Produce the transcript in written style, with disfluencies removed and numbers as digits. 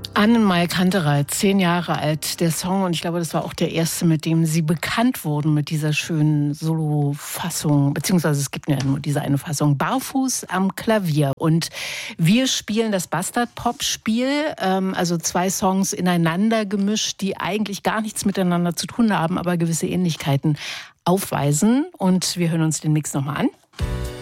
Annenmai Kantereit, 10 Jahre alt, der Song. Und ich glaube, das war auch der erste, mit dem Sie bekannt wurden, mit dieser schönen Solo-Fassung. Beziehungsweise es gibt ja nur diese eine Fassung. Barfuß am Klavier. Und wir spielen das Bastard-Pop-Spiel. Also 2 Songs ineinander gemischt, die eigentlich gar nichts miteinander zu tun haben, aber gewisse Ähnlichkeiten aufweisen. Und wir hören uns den Mix nochmal an.